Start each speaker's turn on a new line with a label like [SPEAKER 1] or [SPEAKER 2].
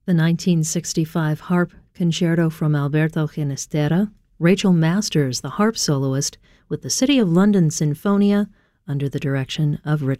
[SPEAKER 1] The 1965 Harp Concerto from Alberto Ginastera, Rachel Masters, the harp soloist, with the City of London Sinfonia under the direction of Richard